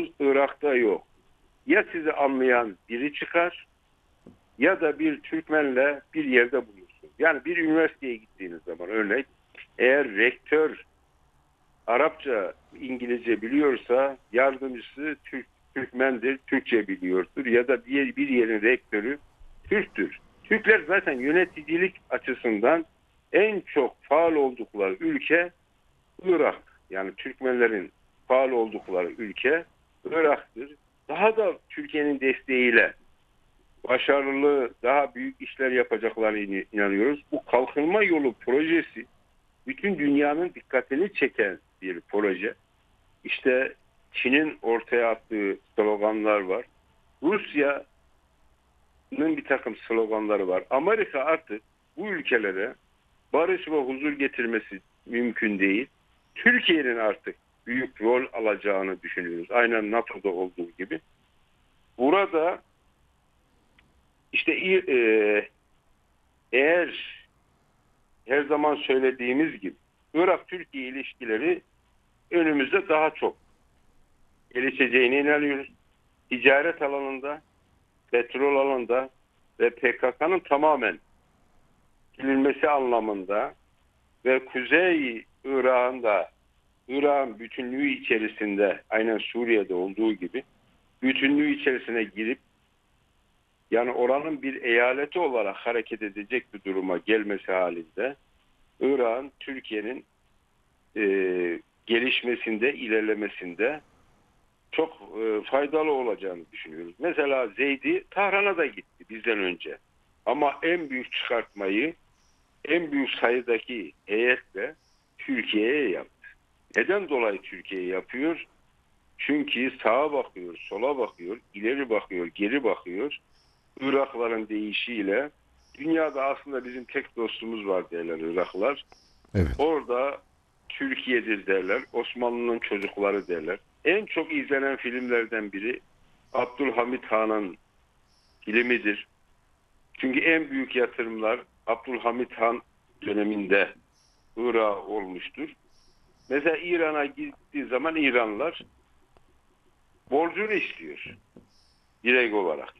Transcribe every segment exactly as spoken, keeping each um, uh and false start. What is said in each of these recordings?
sorunumuz Irak'ta yok. Ya sizi anlayan biri çıkar ya da bir Türkmenle bir yerde bulursunuz. Yani bir üniversiteye gittiğiniz zaman örnek, eğer rektör Arapça, İngilizce biliyorsa yardımcısı Türk, Türkmendir, Türkçe biliyordur ya da bir, bir yerin rektörü Türktür. Türkler zaten yöneticilik açısından en çok faal oldukları ülke Irak. Yani Türkmenlerin faal oldukları ülke Irak'tır. Daha da Türkiye'nin desteğiyle başarılı, daha büyük işler yapacaklarına inanıyoruz. Bu kalkınma yolu projesi bütün dünyanın dikkatini çeken bir proje. İşte Çin'in ortaya attığı sloganlar var. Rusya'nın bir takım sloganları var. Amerika artık bu ülkelere barış ve huzur getirmesi mümkün değil. Türkiye'nin artık büyük rol alacağını düşünüyoruz. Aynen NATO'da olduğu gibi. Burada işte e, eğer her zaman söylediğimiz gibi Irak-Türkiye ilişkileri önümüzde daha çok gelişeceğine inanıyoruz. Ticaret alanında, petrol alanında ve P K K'nın tamamen silinmesi anlamında ve Kuzey Irak'ın da Irak'ın bütünlüğü içerisinde aynen Suriye'de olduğu gibi bütünlüğü içerisine girip yani oranın bir eyaleti olarak hareket edecek bir duruma gelmesi halinde Irak'ın Türkiye'nin e, gelişmesinde, ilerlemesinde çok e, faydalı olacağını düşünüyoruz. Mesela Zeydi Tahran'a da gitti bizden önce. Ama en büyük çıkartmayı en büyük sayıdaki heyetle Türkiye'ye yaptı. Neden dolayı Türkiye yapıyor? Çünkü sağa bakıyor, sola bakıyor, ileri bakıyor, geri bakıyor. Irakların değişiyle dünyada aslında bizim tek dostumuz var derler Iraklılar. Evet. Orada Türkiye'dir derler. Osmanlı'nın çocukları derler. En çok izlenen filmlerden biri Abdülhamit Han'ın filmidir. Çünkü en büyük yatırımlar Abdülhamit Han döneminde Irak olmuştur. Mesela İran'a gittiği zaman İranlılar borcunu istiyor. Direkt olarak.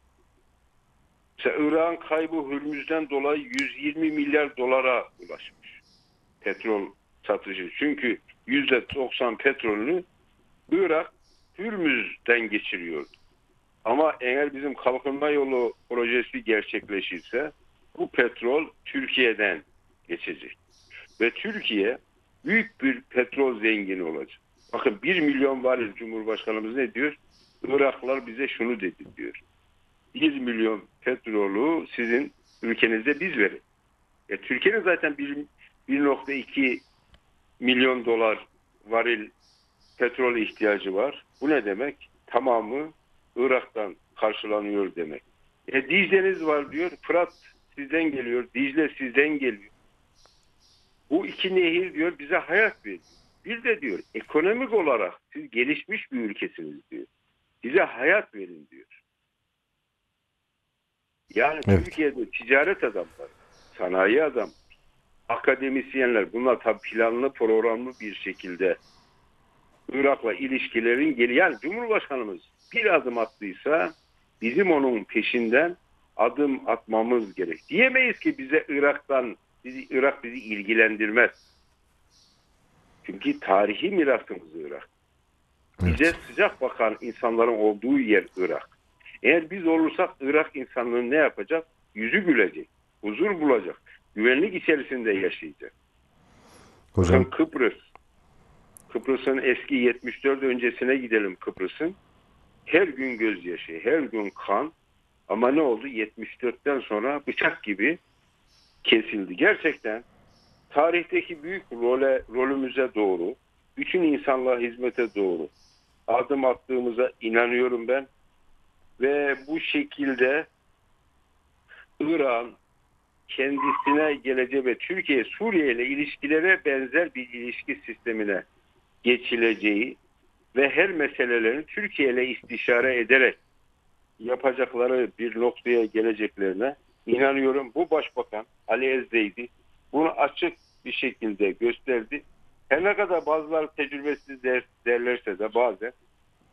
Mesela Irak'ın kaybı Hürmüz'den dolayı yüz yirmi milyar dolara ulaşmış. Petrol satışı. Çünkü yüzde doksan petrolünü Irak Hürmüz'den geçiriyor. Ama eğer bizim kalkınma yolu projesi gerçekleşirse bu petrol Türkiye'den geçecek. Ve Türkiye büyük bir petrol zengini olacak. Bakın bir milyon varil Cumhurbaşkanımız ne diyor? Iraklılar bize şunu dedi diyor. bir milyon petrolü sizin ülkenizde biz verin. E, Türkiye'nin zaten bir nokta iki milyon dolar varil petrol ihtiyacı var. Bu ne demek? Tamamı Irak'tan karşılanıyor demek. E, Dicle'niz var diyor. Fırat sizden geliyor. Dicle sizden geliyor. Bu iki nehir diyor bize hayat veriyor. Bir de diyor ekonomik olarak siz gelişmiş bir ülkesiniz diyor. Bize hayat verin diyor. Yani Evet. Türkiye'de ticaret adamları, sanayi adam, akademisyenler bunlar tabii planlı programlı bir şekilde Irak'la ilişkilerin geri yani Cumhurbaşkanımız bir adım attıysa bizim onun peşinden adım atmamız gerek. Diyemeyiz ki bize Irak'tan bizi, Irak bizi ilgilendirmez. Çünkü tarihi mirasımız Irak. Bize Evet. sıcak bakan insanların olduğu yer Irak. Eğer biz olursak Irak insanlığı ne yapacak? Yüzü gülecek, huzur bulacak, güvenlik içerisinde yaşayacak. Hocam. Bakın Kıbrıs, Kıbrıs'ın eski yetmiş dört öncesine gidelim Kıbrıs'ın. Her gün gözyaşı, her gün kan ama ne oldu? yetmiş dörtten sonra bıçak gibi kesildi. Gerçekten tarihteki büyük role, rolümüze doğru, bütün insanlığa hizmete doğru adım attığımıza inanıyorum ben. Ve bu şekilde İran kendisine geleceği ve Türkiye Suriye ile ilişkilere benzer bir ilişki sistemine geçileceği ve her meselelerini Türkiye ile istişare ederek yapacakları bir noktaya geleceklerine inanıyorum. Bu Başbakan Ali Ezdeydi bunu açık bir şekilde gösterdi. Her ne kadar bazıları tecrübesiz der, derlerse de bazen